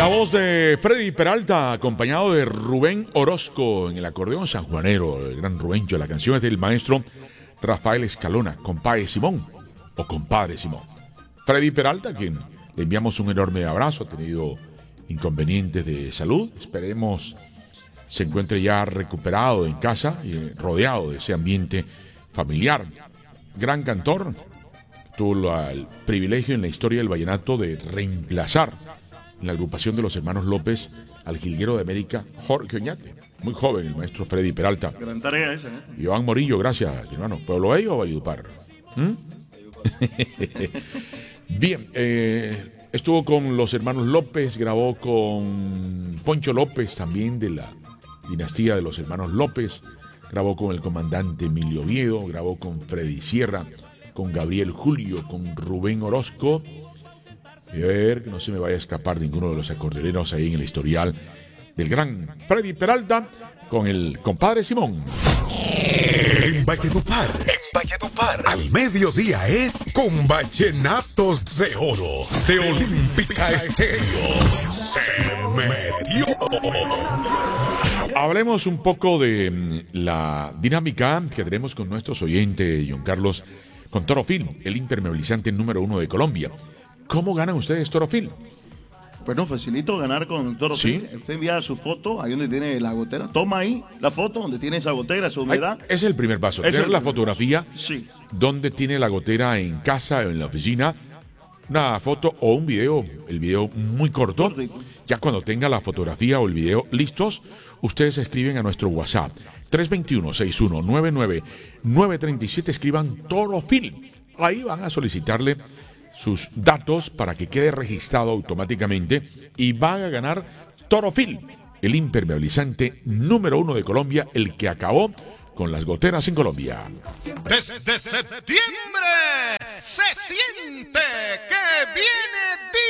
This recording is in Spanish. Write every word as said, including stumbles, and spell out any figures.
La voz de Freddy Peralta, acompañado de Rubén Orozco en el acordeón sanjuanero, el gran Rubencho. La canción es del maestro Rafael Escalona, compadre Simón o compadre Simón. Freddy Peralta, a quien le enviamos un enorme abrazo, ha tenido inconvenientes de salud. Esperemos se encuentre ya recuperado en casa y rodeado de ese ambiente familiar. Gran cantor, tuvo el privilegio en la historia del vallenato de reemplazar en la agrupación de los hermanos López al jilguero de América Jorge Oñate. Muy joven el maestro Freddy Peralta. Gran tarea esa, ¿eh? Iván Morillo, gracias, hermano. ¿Pueblo Bello o Valledupar? ¿Mm? Bien, eh, estuvo con los hermanos López, grabó con Poncho López, también de la dinastía de los hermanos López, grabó con el comandante Emilio Oviedo, grabó con Freddy Sierra, con Gabriel Julio, con Rubén Orozco. Y a ver que no se me vaya a escapar ninguno de los acordeoneros ahí en el historial del gran Freddy Peralta con el compadre Simón. En Valledupar, en Valledupar, al mediodía es con Vallenatos de Oro de Olímpica Estéreo. Se metió. Hablemos un poco de la dinámica que tenemos con nuestros oyentes, John Carlos, con Toro Film, el impermeabilizante número uno de Colombia. ¿Cómo ganan ustedes Toro Film? Bueno, facilito ganar con Toro ¿Sí? Film. Usted envía su foto, ahí donde tiene la gotera. Toma ahí la foto donde tiene esa gotera, esa humedad. Ay, ese es el primer paso. Es Tener el la primer fotografía Sí. donde tiene la gotera en casa o en la oficina. Una foto o un video, el video muy corto. Cortito. Ya cuando tenga la fotografía o el video listos, ustedes escriben a nuestro WhatsApp tres dos uno, seis uno nueve nueve, nueve tres siete, escriban Toro Film. Ahí van a solicitarle sus datos para que quede registrado automáticamente y van a ganar Toro Film, el impermeabilizante número uno de Colombia, el que acabó con las goteras en Colombia. Desde septiembre se siente que viene